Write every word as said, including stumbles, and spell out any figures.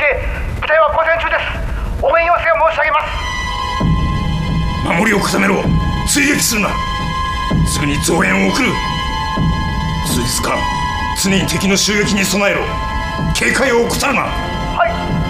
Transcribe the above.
へ部隊は交戦中です。応援要請を申し上げます。 守りを固めろ。追撃するな。すぐに増援を送る。数日間常に敵の襲撃に備えろ。警戒を怠るな。